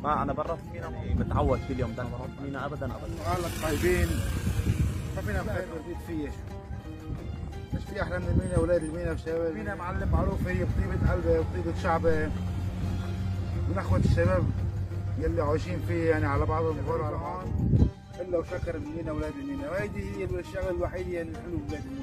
ما انا برا في مينا يعني متعود كل يوم ده بروح مينا ابدا ابدا. قالك طيبين ما فينا بخير برديد فيه. مش في احلى من المينا واولاد المينا والشباب. المينا معلم معروف هي بطيبه قلبه وبطيبه شعبه ونخوه الشباب يلي عايشين فيه يعني على بعضهم وغير على بعض الا وشكر المينا واولاد المينا، وهيدي هي الشغله الوحيده اللي الحلو ببلاد المينا.